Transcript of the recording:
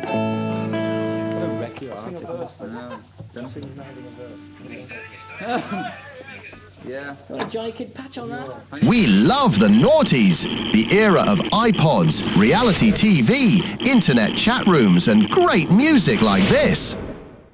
Yeah. Johnny Kid patch on that? We love the noughties, the era of iPods, reality TV, internet chat rooms, and great music like this.